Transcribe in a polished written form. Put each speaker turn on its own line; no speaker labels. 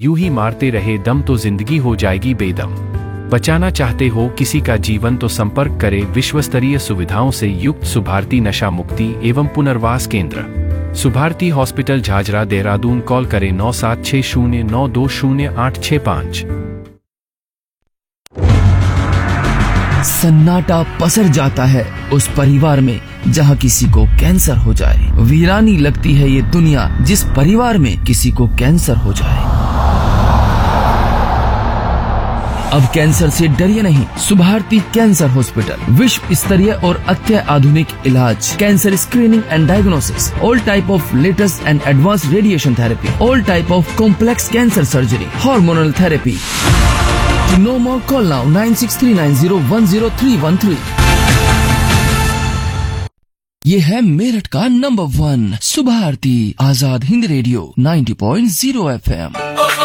यूं ही मारते रहे दम तो जिंदगी हो जाएगी बेदम। बचाना चाहते हो किसी का जीवन तो संपर्क करें विश्वस्तरीय सुविधाओं से युक्त सुभारती नशा मुक्ति एवं पुनर्वास केंद्र, सुभारती हॉस्पिटल झाझरा देहरादून। कॉल करें 9760920865।
सन्नाटा पसर जाता है उस परिवार में जहां किसी को कैंसर हो जाए। वीरानी लगती है ये दुनिया जिस परिवार में किसी को कैंसर हो जाए। अब कैंसर से डरिए नहीं। सुभारती कैंसर हॉस्पिटल, विश्व स्तरीय और अत्याधुनिक इलाज, cancer screening and diagnosis, all type of latest and advance radiation therapy, all type of complex cancer surgery, hormonal therapy. To know more, call now 9639010313। ये है मेरठ का number 1 Subharti Azad Hind radio 90.0 FM।